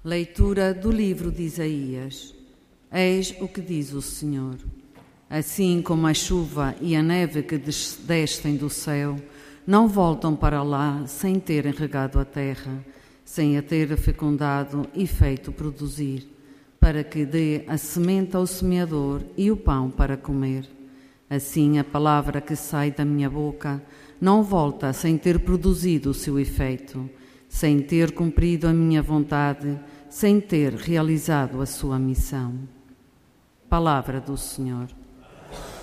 Leitura do livro de Isaías. Eis o que diz o Senhor. Assim como a chuva e a neve que descem do céu não voltam para lá sem terem regado a terra, sem a ter fecundado e feito produzir, para que dê a semente ao semeador e o pão para comer. Assim a palavra que sai da minha boca não volta sem ter produzido o seu efeito, sem ter cumprido a minha vontade, sem ter realizado a sua missão. Palavra do Senhor.